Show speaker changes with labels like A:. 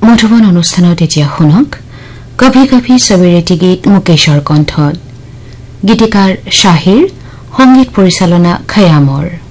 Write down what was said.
A: মধুবন অনুষ্ঠানত এতিয়া শুনক কভি কভি সবেৰেটি গীত মুকেশৰ কণ্ঠত গীতিকাৰ শাহিৰ সংগীত পৰিচালনা খয়ামৰ